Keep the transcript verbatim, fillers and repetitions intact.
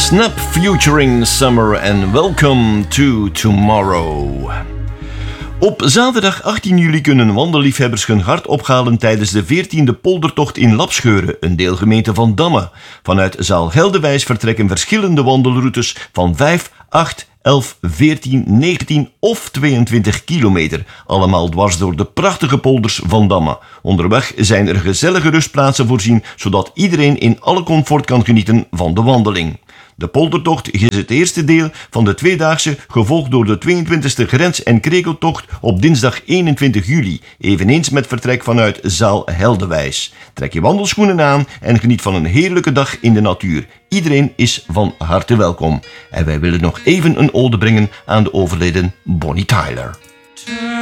Snap featuring Summer and welcome to tomorrow. Op zaterdag achttien juli kunnen wandelliefhebbers hun hart ophalen tijdens de veertiende poldertocht in Lapscheuren, een deelgemeente van Damme. Vanuit Zaal Heldewijs vertrekken verschillende wandelroutes van vijf, acht, elf, veertien, negentien of tweeëntwintig kilometer. Allemaal dwars door de prachtige polders van Damme. Onderweg zijn er gezellige rustplaatsen voorzien, zodat iedereen in alle comfort kan genieten van de wandeling. De poldertocht is het eerste deel van de tweedaagse, gevolgd door de tweeëntwintigste grens- en krekeltocht op dinsdag eenentwintig juli, eveneens met vertrek vanuit Zaal Heldewijs. Trek je wandelschoenen aan en geniet van een heerlijke dag in de natuur. Iedereen is van harte welkom. En wij willen nog even een ode brengen aan de overleden Bonnie Tyler.